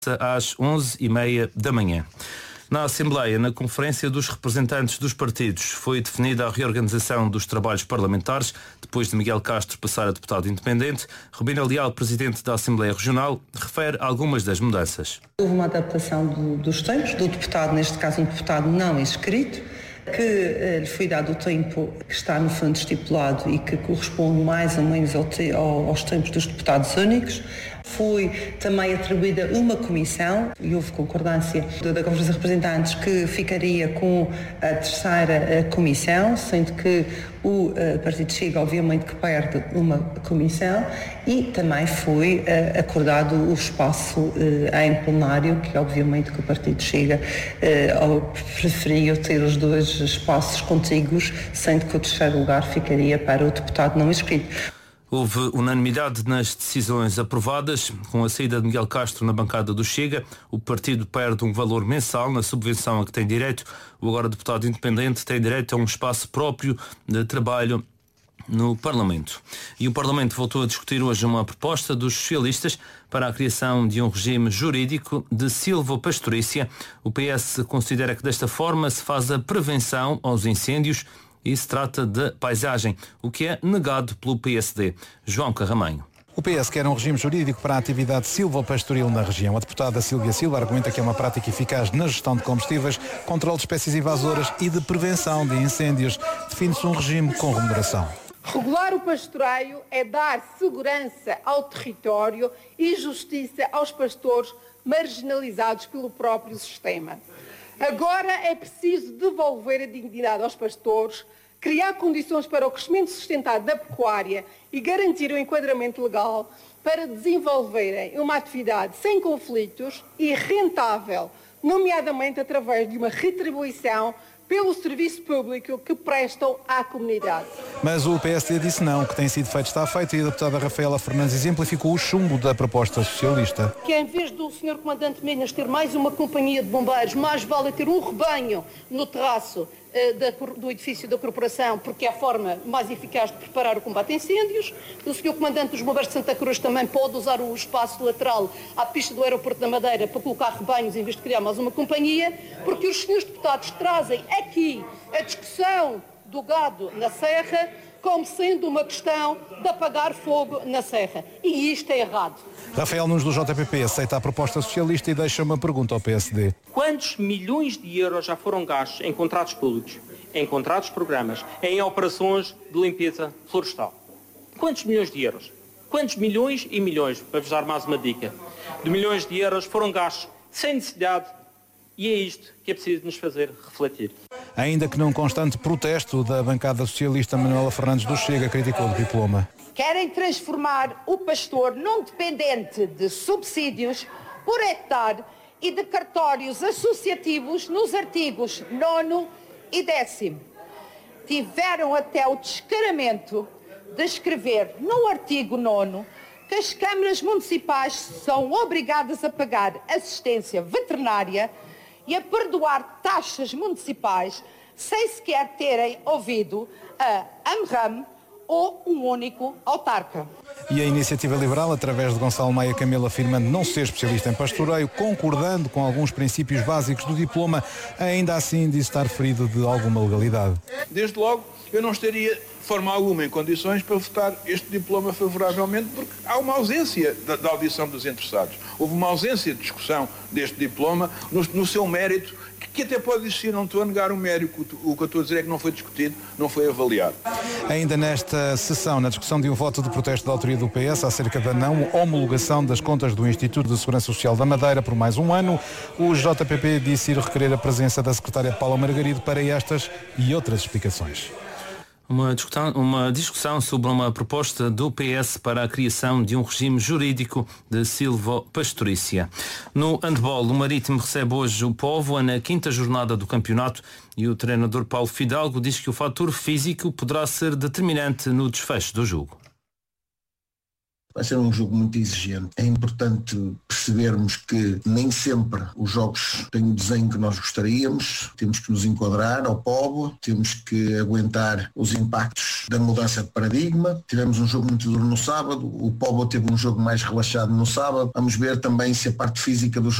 às 11h30 da manhã. Na Assembleia, na Conferência dos Representantes dos Partidos, foi definida a reorganização dos trabalhos parlamentares, depois de Miguel Castro passar a deputado independente. Rubina Leal, presidente da Assembleia Regional, refere algumas das mudanças. Houve uma adaptação dos tempos, do deputado, neste caso um deputado não inscrito, que lhe foi dado o tempo que está no fundo estipulado e que corresponde mais ou menos aos tempos dos deputados únicos. Foi também atribuída uma comissão e houve concordância da Conferência de Representantes que ficaria com a terceira comissão, sendo que o Partido Chega, obviamente, que perde uma comissão, e também foi acordado o espaço em plenário, que obviamente que o Partido Chega preferiu ter os dois espaços contíguos, sendo que o terceiro lugar ficaria para o deputado não inscrito. Houve unanimidade nas decisões aprovadas. Com a saída de Miguel Castro na bancada do Chega, o partido perde um valor mensal na subvenção a que tem direito. O agora deputado independente tem direito a um espaço próprio de trabalho no Parlamento. E o Parlamento voltou a discutir hoje uma proposta dos socialistas para a criação de um regime jurídico de silvopastorícia. O PS considera que desta forma se faz a prevenção aos incêndios e se trata de paisagem, o que é negado pelo PSD. João Carramanho. O PS quer um regime jurídico para a atividade silvopastoril na região. A deputada Sílvia Silva argumenta que é uma prática eficaz na gestão de combustíveis, controle de espécies invasoras e de prevenção de incêndios. Define-se um regime com remuneração. Regular o pastoreio é dar segurança ao território e justiça aos pastores marginalizados pelo próprio sistema. Agora é preciso devolver a dignidade aos pastores, criar condições para o crescimento sustentado da pecuária e garantir o enquadramento legal para desenvolverem uma atividade sem conflitos e rentável, nomeadamente através de uma retribuição pelo serviço público que prestam à comunidade. Mas o PSD disse não, o que tem sido feito está feito, e a deputada Rafaela Fernandes exemplificou o chumbo da proposta socialista. Que em vez do Sr. Comandante Minas ter mais uma companhia de bombeiros, mais vale ter um rebanho no terraço do edifício da Corporação, porque é a forma mais eficaz de preparar o combate a incêndios. O Sr. Comandante dos Bombeiros de Santa Cruz também pode usar o espaço lateral à pista do aeroporto da Madeira para colocar rebanhos em vez de criar mais uma companhia, porque os senhores deputados trazem aqui a discussão do gado na serra como sendo uma questão de apagar fogo na serra. E isto é errado. Rafael Nunes do JPP aceita a proposta socialista e deixa uma pergunta ao PSD. Quantos milhões de euros já foram gastos em contratos públicos, em contratos de programas, em operações de limpeza florestal? Quantos milhões de euros? Quantos milhões e milhões, para vos dar mais uma dica, de milhões de euros foram gastos sem necessidade? E é isto que é preciso nos fazer refletir. Ainda que num constante protesto da bancada socialista, Manuela Fernandes do Chega criticou o diploma. Querem transformar o pastor num dependente de subsídios por hectare e de cartórios associativos nos artigos 9º e 10º. Tiveram até o descaramento de escrever no artigo 9º que as câmaras municipais são obrigadas a pagar assistência veterinária e a perdoar taxas municipais sem sequer terem ouvido a AMRAM ou um único autarca. E a Iniciativa Liberal, através de Gonçalo Maia Camelo, afirmando não ser especialista em pastoreio, concordando com alguns princípios básicos do diploma, ainda assim diz estar ferido de alguma legalidade. Desde logo, eu não estaria de forma alguma em condições para votar este diploma favoravelmente, porque há uma ausência da audição dos interessados. Houve uma ausência de discussão deste diploma no seu mérito, que até pode existir, não estou a negar o mérito, o que eu estou a dizer é que não foi discutido, não foi avaliado. Ainda nesta sessão, na discussão de um voto de protesto da autoria do PS acerca da não homologação das contas do Instituto de Segurança Social da Madeira por mais um ano, o JPP disse ir requerer a presença da secretária Paula Margarido para estas e outras explicações. Uma discussão sobre uma proposta do PS para a criação de um regime jurídico de silvopastorícia. No handball, o Marítimo recebe hoje o Póvoa na 5ª jornada do campeonato e o treinador Paulo Fidalgo diz que o fator físico poderá ser determinante no desfecho do jogo. Vai ser um jogo muito exigente. É importante percebermos que nem sempre os jogos têm o desenho que nós gostaríamos. Temos que nos enquadrar ao povo, temos que aguentar os impactos da mudança de paradigma. Tivemos um jogo muito duro no sábado, o povo teve um jogo mais relaxado no sábado. Vamos ver também se a parte física do